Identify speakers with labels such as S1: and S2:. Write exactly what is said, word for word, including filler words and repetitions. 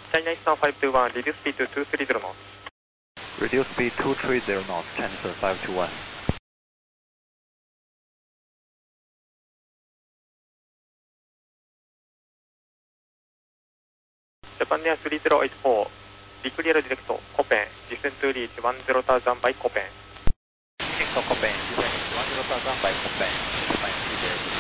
S1: China Eastern five two one, reduce speed to two three zero knots.
S2: Reduce speed two three zero knots, China Eastern five two one.
S1: Japan Air three zero eight four, declear direct Copen, descend to reach one zero thousand by Copen.
S2: Descend to Copen, descend one zero thousand by Copen, Japan three zero eight four.